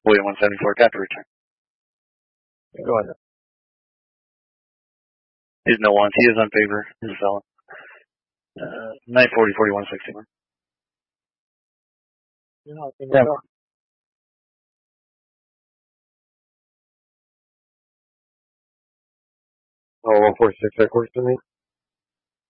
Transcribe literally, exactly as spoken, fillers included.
William one seventy-four, tap to return. Go ahead. He's no ones. He is on paper. He's a felon. Uh, nine forty, forty-one, sixty-one. Yeah. Oh, one four six, that works for me.